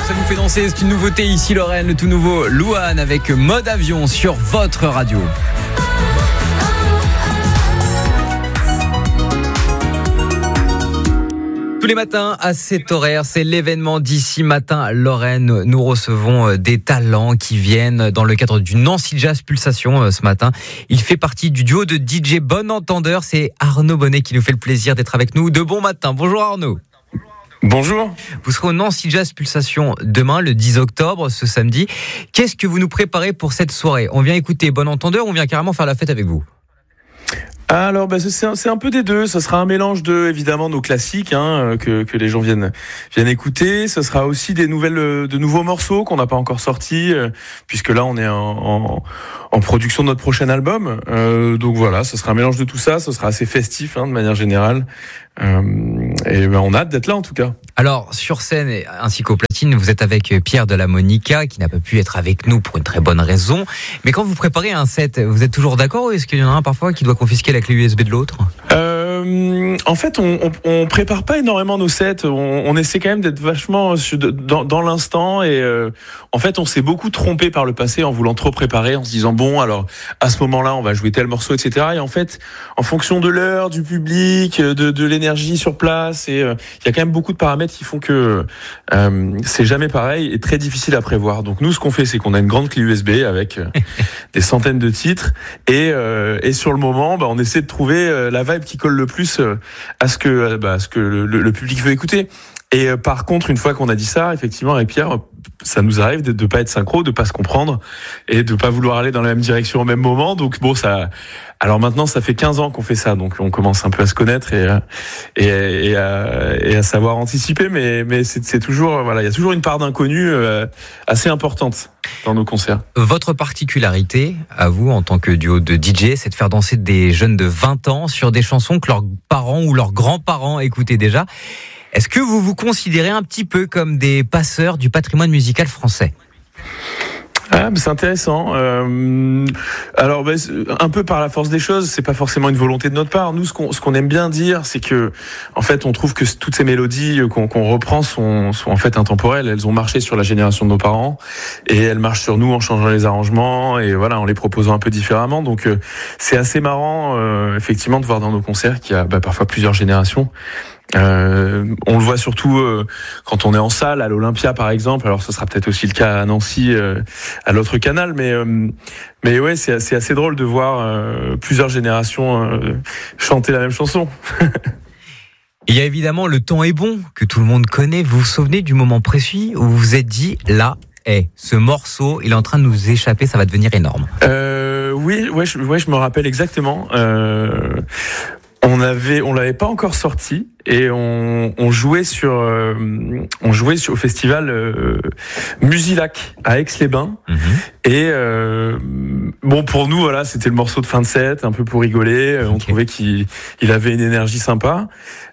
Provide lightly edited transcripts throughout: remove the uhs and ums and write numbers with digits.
que ça vous fait danser, c'est une nouveauté ici Lorraine, le tout nouveau Louane avec Mode Avion sur votre radio. Tous les matins à cet horaire, c'est l'événement d'ici matin Lorraine. Nous recevons des talents qui viennent dans le cadre du Nancy Jazz Pulsation ce matin. Il fait partie du duo de DJ Bon Entendeur. C'est Arnaud Bonnet qui nous fait le plaisir d'être avec nous. De bon matin. Bonjour Arnaud. Bonjour. Vous serez au Nancy Jazz Pulsation demain, le 10 octobre, ce samedi. Qu'est-ce que vous nous préparez pour cette soirée ? On vient écouter Bon Entendeur ou on vient carrément faire la fête avec vous ? Alors c'est un peu des deux, ce sera un mélange de évidemment nos classiques que les gens viennent écouter, ce sera aussi de nouveaux morceaux qu'on n'a pas encore sortis puisque là on est en production de notre prochain album. Donc voilà, ce sera un mélange de tout ça, ce sera assez festif de manière générale. Et on a hâte d'être là en tout cas. Alors sur scène ainsi qu'au platine, vous êtes avec Pierre de la Monica qui n'a pas pu être avec nous pour une très bonne raison. Mais quand vous préparez un set, vous êtes toujours d'accord ou est-ce qu'il y en a un parfois qui doit confisquer la clé USB de l'autre ? En fait, on prépare pas énormément nos sets. On essaie quand même d'être vachement dans l'instant et en fait, on s'est beaucoup trompé par le passé en voulant trop préparer, en se disant bon, alors à ce moment-là, on va jouer tel morceau, etc. Et en fait, en fonction de l'heure, du public, de l'énergie sur place, et il y a quand même beaucoup de paramètres qui font que c'est jamais pareil et très difficile à prévoir. Donc nous, ce qu'on fait, c'est qu'on a une grande clé USB avec des centaines de titres et sur le moment, on essaie de trouver la vibe qui colle le plus à ce que le public veut écouter. Et par contre, une fois qu'on a dit ça, effectivement, avec Pierre, ça nous arrive de pas être synchro, de pas se comprendre et de pas vouloir aller dans la même direction au même moment. Donc bon, ça. Alors maintenant, ça fait 15 ans qu'on fait ça, donc on commence un peu à se connaître et à savoir anticiper. Mais c'est toujours il y a toujours une part d'inconnu assez importante dans nos concerts. Votre particularité, à vous, en tant que duo de DJ, c'est de faire danser des jeunes de 20 ans sur des chansons que leurs parents ou leurs grands-parents écoutaient déjà. Est-ce que vous vous considérez un petit peu comme des passeurs du patrimoine musical français ? C'est intéressant. Alors, un peu par la force des choses, c'est pas forcément une volonté de notre part. Nous, ce qu'on aime bien dire, c'est que, en fait, on trouve que toutes ces mélodies qu'on reprend sont en fait intemporelles. Elles ont marché sur la génération de nos parents et elles marchent sur nous en changeant les arrangements et voilà, en les proposant un peu différemment. Donc, c'est assez marrant, effectivement, de voir dans nos concerts qu'il y a parfois plusieurs générations. On le voit surtout quand on est en salle à l'Olympia par exemple. Alors ce sera peut-être aussi le cas à Nancy à l'autre canal, mais ouais, c'est assez drôle de voir plusieurs générations chanter la même chanson. Il y a évidemment Le Temps est bon que tout le monde connaît. Vous vous souvenez du moment précis où vous vous êtes dit là, ce morceau, il est en train de nous échapper, ça va devenir énorme. Oui, je me rappelle exactement. On l'avait pas encore sorti et on jouait au festival Musilac à Aix-les-Bains. Et bon, pour nous, voilà, c'était le morceau de fin de set, un peu pour rigoler. On trouvait qu'il avait une énergie sympa.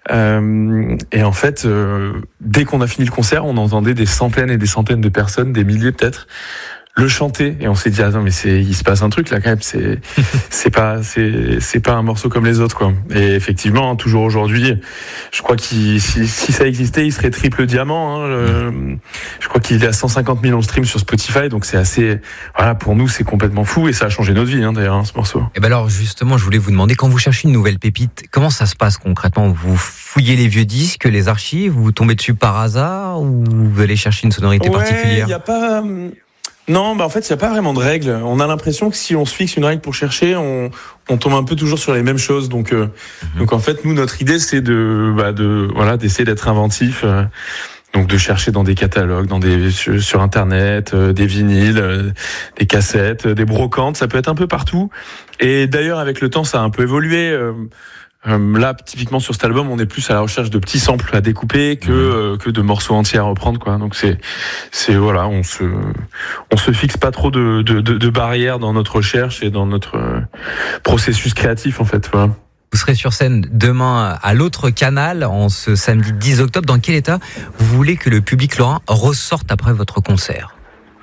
Et en fait, dès qu'on a fini le concert, on entendait des centaines et des centaines de personnes, des milliers peut-être, le chanter, et on s'est dit attends, mais il se passe un truc là quand même, c'est pas un morceau comme les autres quoi. Et effectivement, toujours aujourd'hui, je crois si ça existait, il serait triple diamant. Je crois qu'il est à 150 millions de streams sur Spotify, donc c'est assez, voilà, pour nous c'est complètement fou et ça a changé notre vie d'ailleurs ce morceau. Et alors justement, je voulais vous demander, quand vous cherchez une nouvelle pépite, comment ça se passe concrètement ? Vous fouillez les vieux disques, les archives, vous tombez dessus par hasard ou vous allez chercher une sonorité particulière ? Il y a pas. Non, en fait, il n'y a pas vraiment de règles. On a l'impression que si on se fixe une règle pour chercher, on tombe un peu toujours sur les mêmes choses. Donc en fait, nous, notre idée, c'est d'essayer d'être inventif. Donc de chercher dans des catalogues, sur Internet, des vinyles, des cassettes, des brocantes. Ça peut être un peu partout. Et d'ailleurs, avec le temps, ça a un peu évolué. Là, typiquement sur cet album, on est plus à la recherche de petits samples à découper que de morceaux entiers à reprendre, quoi. Donc c'est voilà, on se fixe pas trop de barrières dans notre recherche et dans notre processus créatif, en fait. Voilà. Vous serez sur scène demain à l'autre canal, en ce samedi 10 octobre. Dans quel état vous voulez que le public lorrain ressorte après votre concert ?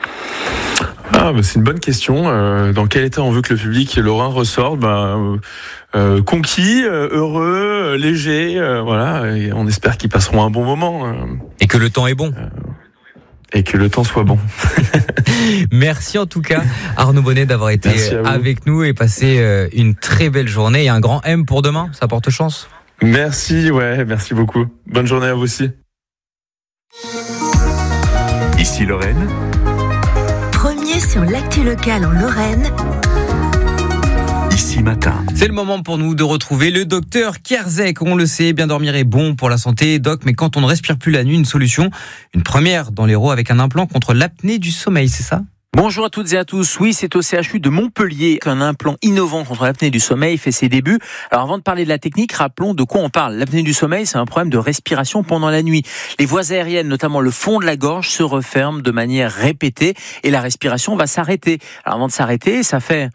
C'est une bonne question. Dans quel état on veut que le public lorrain ressorte ? Conquis, heureux, léger, voilà. Et on espère qu'ils passeront un bon moment. Et que le temps est bon. et que le temps soit bon. Merci en tout cas Arnaud Bonnet d'avoir été avec nous et passer une très belle journée et un grand M pour demain, ça porte chance. Merci beaucoup. Bonne journée à vous aussi. Ici Lorraine. Premier sur l'actu locale en Lorraine. Ici Matin. C'est le moment pour nous de retrouver le docteur Kierzek. On le sait, bien dormir est bon pour la santé, doc, mais quand on ne respire plus la nuit, une solution, une première dans l'Hérault avec un implant contre l'apnée du sommeil, c'est ça ? Bonjour à toutes et à tous. Oui, c'est au CHU de Montpellier qu'un implant innovant contre l'apnée du sommeil fait ses débuts. Alors avant de parler de la technique, rappelons de quoi on parle. L'apnée du sommeil, c'est un problème de respiration pendant la nuit. Les voies aériennes, notamment le fond de la gorge, se referment de manière répétée et la respiration va s'arrêter. Alors avant de s'arrêter, ça fait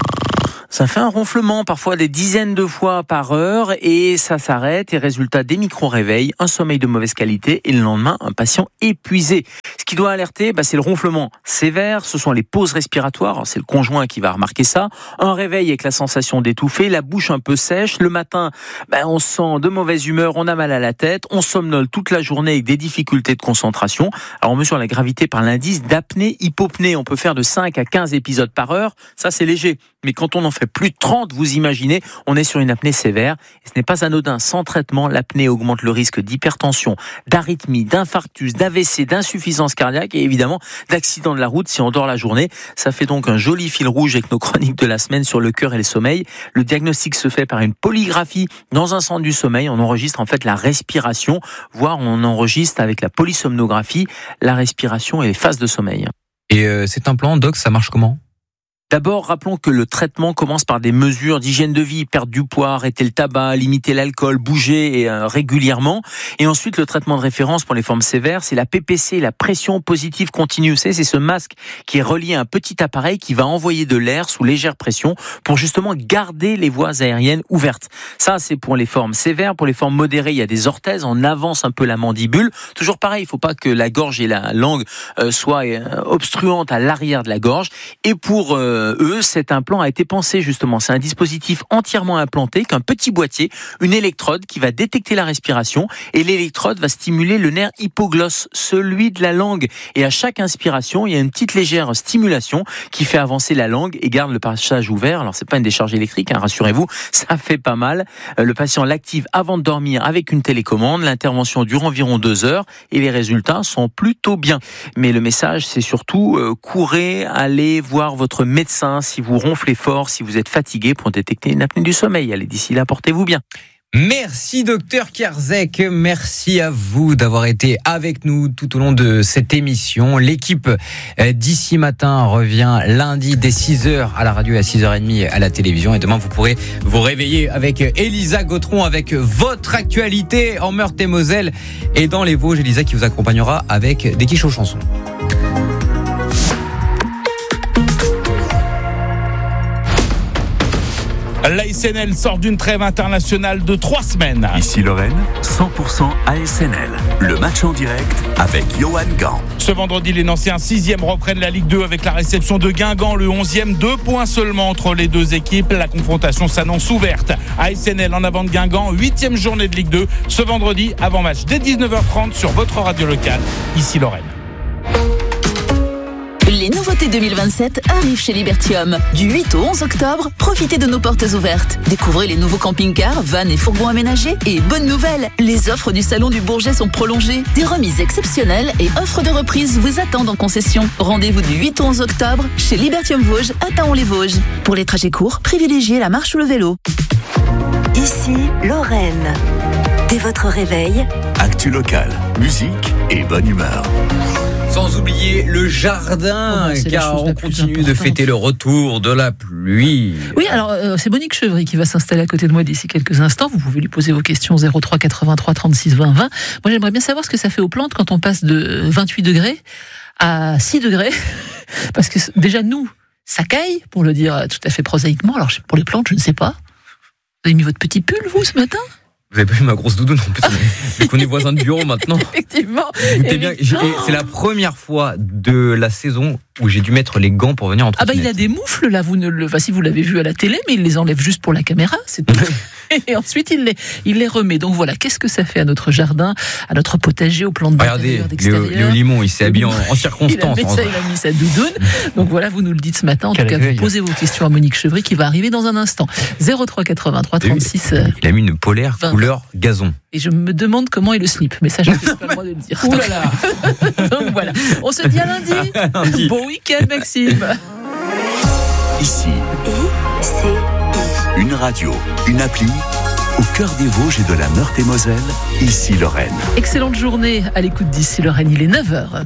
un ronflement, parfois des dizaines de fois par heure, et ça s'arrête, et résultat des micro-réveils, un sommeil de mauvaise qualité, et le lendemain, un patient épuisé. Ce qui doit alerter, c'est le ronflement sévère, ce sont les pauses respiratoires, c'est le conjoint qui va remarquer ça, un réveil avec la sensation d'étouffer, la bouche un peu sèche, le matin, on se sent de mauvaise humeur, on a mal à la tête, on somnole toute la journée avec des difficultés de concentration. Alors on mesure la gravité par l'indice d'apnée-hypopnée, on peut faire de 5 à 15 épisodes par heure, ça c'est léger. Mais quand on en fait plus de 30, vous imaginez, on est sur une apnée sévère. Et ce n'est pas anodin. Sans traitement, l'apnée augmente le risque d'hypertension, d'arythmie, d'infarctus, d'AVC, d'insuffisance cardiaque et évidemment d'accident de la route si on dort la journée. Ça fait donc un joli fil rouge avec nos chroniques de la semaine sur le cœur et le sommeil. Le diagnostic se fait par une polygraphie dans un centre du sommeil. On enregistre en fait la respiration, voire on enregistre avec la polysomnographie la respiration et les phases de sommeil. Et cet implant, doc, ça marche comment ? D'abord, rappelons que le traitement commence par des mesures d'hygiène de vie, perdre du poids, arrêter le tabac, limiter l'alcool, bouger régulièrement. Et ensuite, le traitement de référence pour les formes sévères, c'est la PPC, la pression positive continue. C'est ce masque qui est relié à un petit appareil qui va envoyer de l'air sous légère pression pour justement garder les voies aériennes ouvertes. Ça, c'est pour les formes sévères. Pour les formes modérées, il y a des orthèses. On avance un peu la mandibule. Toujours pareil, il ne faut pas que la gorge et la langue soient obstruantes à l'arrière de la gorge. Et pour cet implant a été pensé justement. C'est un dispositif entièrement implanté, qu'un petit boîtier, une électrode qui va détecter la respiration et l'électrode va stimuler le nerf hypoglosse, celui de la langue. Et à chaque inspiration, il y a une petite légère stimulation qui fait avancer la langue et garde le passage ouvert. Alors c'est pas une décharge électrique, rassurez-vous, ça fait pas mal. Le patient l'active avant de dormir avec une télécommande. L'intervention dure environ 2 heures et les résultats sont plutôt bien. Mais le message, c'est surtout courez, allez voir votre médecin si vous ronflez fort, si vous êtes fatigué pour détecter une apnée du sommeil. Allez, d'ici là, portez-vous bien. Merci docteur Kierzek, merci à vous d'avoir été avec nous tout au long de cette émission. L'équipe d'Ici Matin revient lundi dès 6h à la radio et à 6h30 à la télévision. Et demain, vous pourrez vous réveiller avec Elisa Gautron, avec votre actualité en Meurthe-et-Moselle et dans les Vosges. Elisa qui vous accompagnera avec des quiches aux chansons. L'ASNL sort d'une trêve internationale de 3 semaines. Ici Lorraine, 100% ASNL. Le match en direct avec Johan Gant. Ce vendredi, les Nancéens 6e reprennent la Ligue 2 avec la réception de Guingamp, le 11e. 2 points seulement entre les deux équipes. La confrontation s'annonce ouverte. ASNL en avant de Guingamp, 8e journée de Ligue 2. Ce vendredi, avant-match dès 19h30 sur votre radio locale. Ici Lorraine. Les nouveautés 2027 arrivent chez Libertium. Du 8 au 11 octobre, profitez de nos portes ouvertes. Découvrez les nouveaux camping-cars, vannes et fourgons aménagés. Et bonne nouvelle, les offres du Salon du Bourget sont prolongées. Des remises exceptionnelles et offres de reprise vous attendent en concession. Rendez-vous du 8 au 11 octobre chez Libertium Vosges à Taon-les-Vosges. Pour les trajets courts, privilégiez la marche ou le vélo. Ici, Lorraine. Dès votre réveil, Actu locale, musique et bonne humeur. Sans oublier le jardin, car on continue de fêter le retour de la pluie. Oui, alors c'est Monique Chevry qui va s'installer à côté de moi d'ici quelques instants. Vous pouvez lui poser vos questions 03 83 36 20 20. Moi, j'aimerais bien savoir ce que ça fait aux plantes quand on passe de 28 degrés à 6 degrés. Parce que déjà, nous, ça caille, pour le dire tout à fait prosaïquement. Alors, pour les plantes, je ne sais pas. Vous avez mis votre petit pull, vous, ce matin ? Vous avez pas vu ma grosse doudoune en plus, vu qu'on est voisins de bureau maintenant. Effectivement. Écoutez bien, c'est la première fois de la saison où j'ai dû mettre les gants pour venir en trottinette. Ah bah il a des moufles là, si vous l'avez vu à la télé, mais il les enlève juste pour la caméra, c'est tout. Et ensuite, il les remet. Donc voilà, qu'est-ce que ça fait à notre jardin, à notre potager, aux plantes d'intérieur, d'extérieur. Léo Limon, il s'est habillé en circonstance. Il a mis sa doudoune. Donc voilà, vous nous le dites ce matin. En tout cas, vous posez vos questions à Monique Chevry qui va arriver dans un instant. 03 83 36. Il a mis une polaire 20. Couleur gazon. Et je me demande comment est le slip. Mais ça, je n'ai pas le droit de le dire. Ouh là là. Donc voilà, on se dit à lundi. Bon week-end, Maxime. Ici, une radio, une appli, au cœur des Vosges et de la Meurthe-et-Moselle, ici Lorraine. Excellente journée à l'écoute d'ici Lorraine, il est 9h.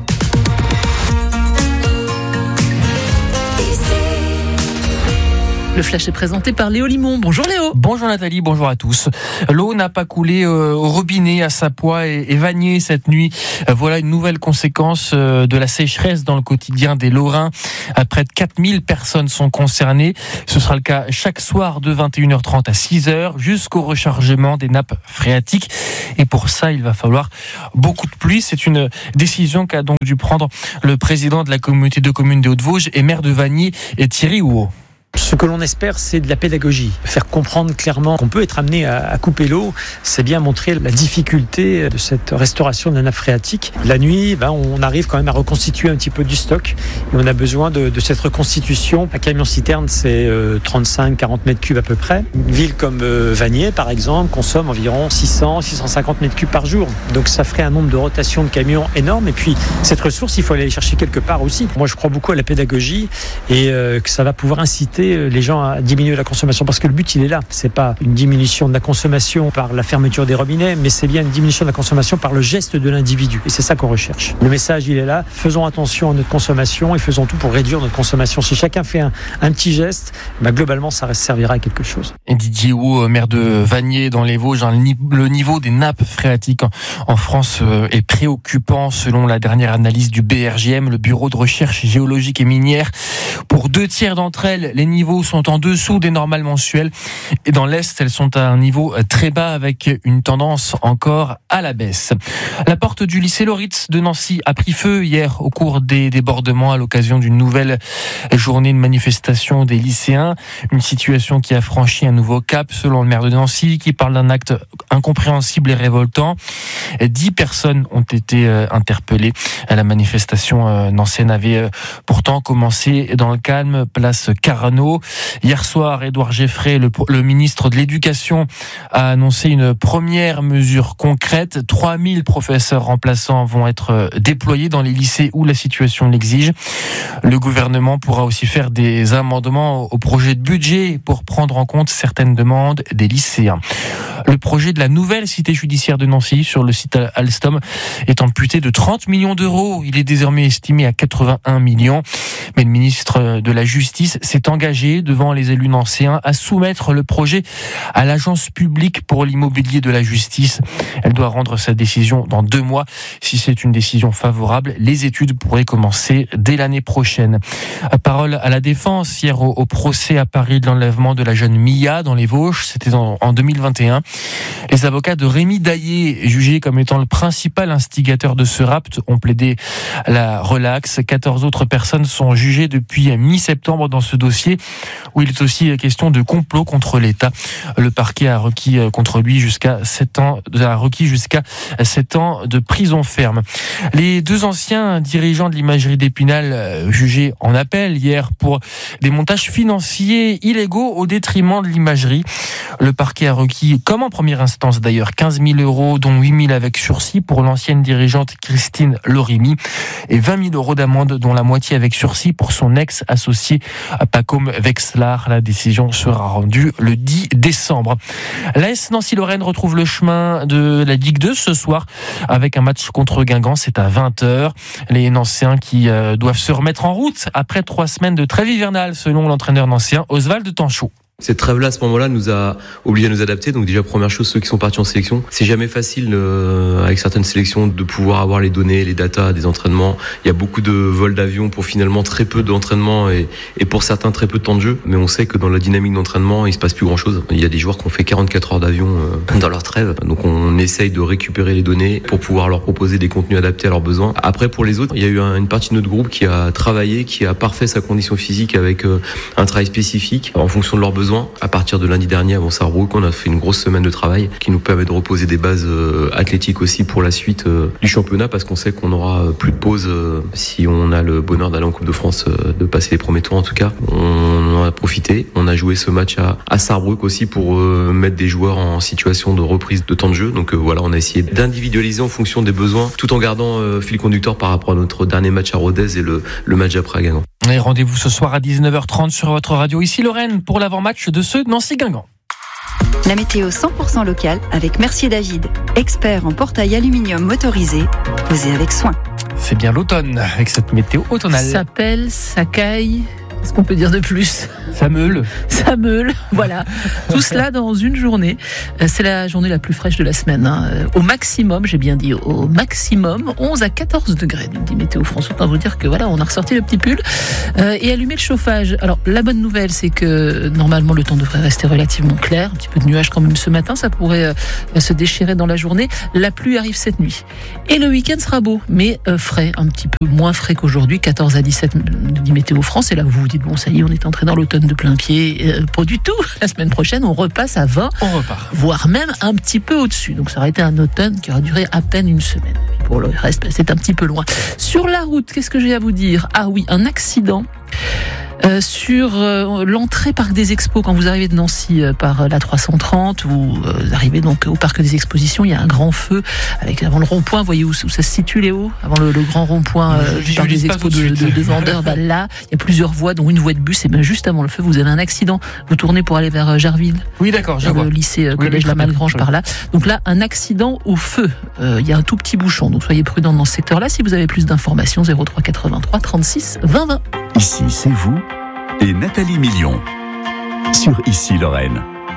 Le flash est présenté par Léo Limon. Bonjour Léo. Bonjour Nathalie, bonjour à tous. L'eau n'a pas coulé au robinet à Sapois et Vanier cette nuit. Voilà une nouvelle conséquence de la sécheresse dans le quotidien des Lorrains. Près de 4000 personnes sont concernées. Ce sera le cas chaque soir de 21h30 à 6h jusqu'au rechargement des nappes phréatiques. Et pour ça, il va falloir beaucoup de pluie. C'est une décision qu'a donc dû prendre le président de la communauté de communes des Hauts-de-Vosges et maire de Vanier, Thierry Houot. Ce que l'on espère, c'est de la pédagogie. Faire comprendre clairement qu'on peut être amené à couper l'eau, c'est bien montrer la difficulté de cette restauration de la nappe phréatique. La nuit, on arrive quand même à reconstituer un petit peu du stock et on a besoin de cette reconstitution. Un camion-citerne, c'est 35-40 mètres cubes à peu près. Une ville comme Vanier, par exemple, consomme environ 600-650 mètres cubes par jour. Donc ça ferait un nombre de rotations de camions énorme. Et puis cette ressource, il faut aller la chercher quelque part aussi. Moi, je crois beaucoup à la pédagogie et que ça va pouvoir inciter les gens à diminuer la consommation, parce que le but il est là, c'est pas une diminution de la consommation par la fermeture des robinets, mais c'est bien une diminution de la consommation par le geste de l'individu, et c'est ça qu'on recherche. Le message il est là, faisons attention à notre consommation et faisons tout pour réduire notre consommation. Si chacun fait un petit geste, globalement ça servira à quelque chose. Et Didier Houot, maire de Vanier dans les Vosges, le niveau des nappes phréatiques en France est préoccupant selon la dernière analyse du BRGM, le Bureau de recherche géologique et minière. Pour 2/3 d'entre elles, les niveaux sont en dessous des normales mensuelles et dans l'Est, elles sont à un niveau très bas avec une tendance encore à la baisse. La porte du lycée Loritz de Nancy a pris feu hier au cours des débordements à l'occasion d'une nouvelle journée de manifestation des lycéens. Une situation qui a franchi un nouveau cap selon le maire de Nancy qui parle d'un acte incompréhensible et révoltant. 10 personnes ont été interpellées. La manifestation nancéenne avait pourtant commencé dans le calme, place Carnot. Hier soir, Édouard Geffray, le ministre de l'Éducation, a annoncé une première mesure concrète. 3000 professeurs remplaçants vont être déployés dans les lycées où la situation l'exige. Le gouvernement pourra aussi faire des amendements au projet de budget pour prendre en compte certaines demandes des lycéens. Le projet de la nouvelle cité judiciaire de Nancy sur le site Alstom est amputé de 30 millions d'euros. Il est désormais estimé à 81 millions. Mais le ministre de la Justice s'est engagé devant les élus nancéens à soumettre le projet à l'agence publique pour l'immobilier de la justice. Elle doit rendre sa décision dans 2 mois. Si c'est une décision favorable, les études pourraient commencer dès l'année prochaine. Parole à la défense hier au procès à Paris de l'enlèvement de la jeune Mia dans les Vosges. C'était en 2021. Les avocats de Rémi Daillé, jugés comme étant le principal instigateur de ce rapt, ont plaidé la relaxe. 14 autres personnes sont jugées depuis mi-septembre dans ce dossier, où il est aussi question de complot contre l'État. Le parquet a requis contre lui jusqu'à 7 ans de prison ferme. Les 2 anciens dirigeants de l'imagerie d'Épinal jugés en appel hier pour des montages financiers illégaux au détriment de l'imagerie. Le parquet a requis, comme en première instance d'ailleurs, 15 000 euros, dont 8 000 avec sursis pour l'ancienne dirigeante Christine Lorimi et 20 000 euros d'amende, dont la moitié avec sursis pour son ex-associé Pacôme Vexlar. La décision sera rendue le 10 décembre. L'AS Nancy-Lorraine retrouve le chemin de la Ligue 2 ce soir avec un match contre Guingamp. C'est à 20h. Les Nancéens qui doivent se remettre en route après 3 semaines de trêve hivernale, selon l'entraîneur nancéen Oswald Tanchot. Cette trêve-là, à ce moment-là, nous a obligés à nous adapter. Donc déjà, première chose, ceux qui sont partis en sélection. C'est jamais facile, avec certaines sélections, de pouvoir avoir les données, les datas des entraînements. Il y a beaucoup de vols d'avion pour finalement très peu d'entraînement et pour certains très peu de temps de jeu. Mais on sait que dans la dynamique d'entraînement, il se passe plus grand-chose. Il y a des joueurs qui ont fait 44 heures d'avion dans leur trêve. Donc on essaye de récupérer les données pour pouvoir leur proposer des contenus adaptés à leurs besoins. Après, pour les autres, il y a eu une partie de notre groupe qui a travaillé, qui a parfait sa condition physique avec un travail spécifique en fonction de leurs besoins. besoin. À partir de lundi dernier avant Sarrebruck, on a fait une grosse semaine de travail qui nous permet de reposer des bases athlétiques aussi pour la suite du championnat, parce qu'on sait qu'on aura plus de pause si on a le bonheur d'aller en Coupe de France, de passer les premiers tours en tout cas. On en a profité. On a joué ce match à Sarrebruck aussi pour mettre des joueurs en situation de reprise de temps de jeu. Donc voilà, on a essayé d'individualiser en fonction des besoins, tout en gardant fil conducteur par rapport à notre dernier match à Rodez et le match après à Guingamp. Et rendez-vous ce soir à 19h30 sur votre radio ici Lorraine pour l'avant-match de ce Nancy-Guingamp. La météo 100% locale avec Mercier David, expert en portail aluminium motorisé, posé avec soin. C'est bien l'automne avec cette météo automnale. Ça pèle, ça caille. Qu'est-ce qu'on peut dire de plus ? Ça meule. Ça meule, voilà. Tout cela dans une journée. C'est la journée la plus fraîche de la semaine. Au maximum, j'ai bien dit, au maximum, 11 à 14 degrés, nous dit Météo France. Autant vous dire que voilà, on a ressorti le petit pull et allumé le chauffage. Alors, la bonne nouvelle, c'est que normalement, le temps devrait rester relativement clair. Un petit peu de nuages quand même ce matin, ça pourrait se déchirer dans la journée. La pluie arrive cette nuit. Et le week-end sera beau, mais frais, un petit peu moins frais qu'aujourd'hui, 14 à 17, dit Météo France. Et là, vous vous dites, bon, ça y est, on est entré dans l'automne de plein pied. Pas du tout. La semaine prochaine, on repasse à 20, voire même un petit peu au-dessus. Donc ça aurait été un automne qui aurait duré à peine une semaine. Pour le reste, c'est un petit peu loin. Sur la route, qu'est-ce que j'ai à vous dire ? Ah oui, un accident. Sur l'entrée Parc des Expos, quand vous arrivez de Nancy par la 330, vous arrivez donc au Parc des Expositions, il y a un grand feu avec avant le rond-point, vous voyez où ça se situe Léo ? Avant le grand rond-point du Parc des Expos de vendeurs, bah là, il y a plusieurs voies, dont une voie de bus, et bien juste avant le feu, vous avez un accident. Vous tournez pour aller vers Jarville. Oui, d'accord, je vois. Le lycée collège La Malgrange par là. Donc là, un accident au feu. Il y a un tout petit bouchon, donc soyez prudents dans ce secteur-là. Si vous avez plus d'informations, 03 83 36 20 20. Ici, c'est vous et Nathalie Million sur Ici Lorraine.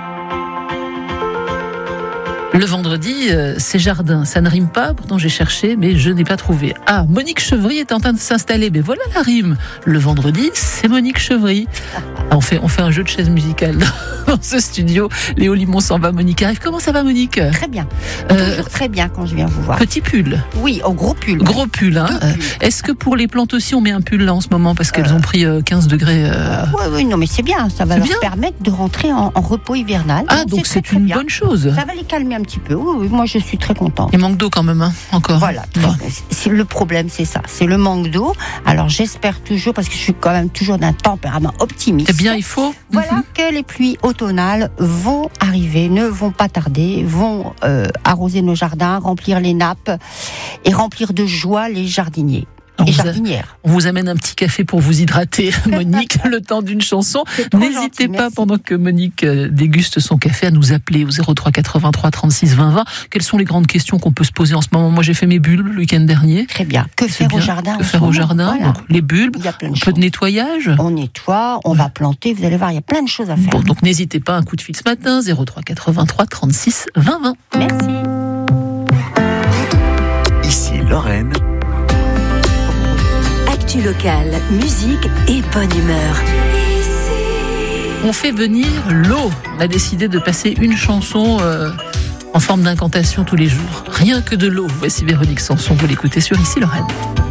Le vendredi, c'est jardin. Ça ne rime pas, pourtant j'ai cherché, mais je n'ai pas trouvé. Ah, Monique Chevry est en train de s'installer. Mais voilà la rime. Le vendredi, c'est Monique Chevry. Ah, on fait un jeu de chaises musicales dans ce studio. Léo Limon s'en va, Monique arrive. Comment ça va, Monique ? Très bien. Toujours très bien quand je viens vous voir. Petit pull. Oui, gros pull. Gros pull, hein. Est-ce que pour les plantes aussi, on met un pull là en ce moment parce qu'elles ont pris 15 degrés Oui, non, mais c'est bien. Ça va leur permettre de rentrer en repos hivernal. Ah, donc c'est une bonne chose. Ça va les calmer un petit peu. Oui, moi je suis très contente. Il manque d'eau quand même, hein, encore. Voilà. Le problème, c'est ça. C'est le manque d'eau. Alors j'espère toujours, parce que je suis quand même toujours d'un tempérament optimiste. Eh bien, il faut. Voilà que les pluies automnales vont arriver, ne vont pas tarder, vont arroser nos jardins, remplir les nappes et remplir de joie les jardiniers. Et jardinières. On vous amène un petit café pour vous hydrater, Monique, le temps d'une chanson. N'hésitez pas, pendant que Monique déguste son café, à nous appeler au 03 83 36 20 20. Quelles sont les grandes questions qu'on peut se poser en ce moment ? Moi, j'ai fait mes bulbes le week-end dernier. Très bien. Que faire au jardin ? Que faire au jardin ? Voilà. Donc, les bulbes, un peu de nettoyage. On nettoie, on va planter. Vous allez voir, il y a plein de choses à faire. Bon, donc n'hésitez pas, un coup de fil ce matin, 03 83 36 20 20. Merci. Ici Lorraine. Actu locale, musique et bonne humeur. On fait venir l'eau. On a décidé de passer une chanson en forme d'incantation tous les jours. Rien que de l'eau. Voici Véronique Sanson, vous l'écoutez sur Ici Lorraine.